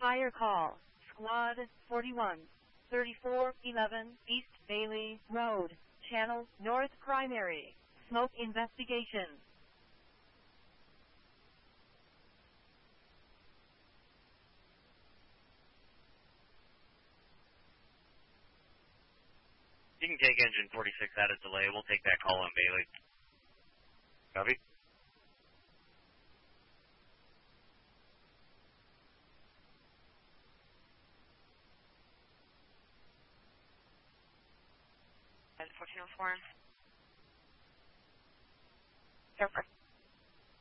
Fire call. Squad 41. 3411 East Bailey Road. Channel North Primary. Smoke investigation. You can take engine 46 out of delay. We'll take that call on Bailey. Copy. At 1404. Airport.